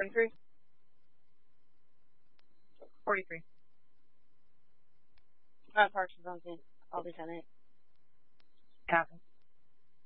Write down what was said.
43. 43. Parks is on I'll be 10-8. Copy.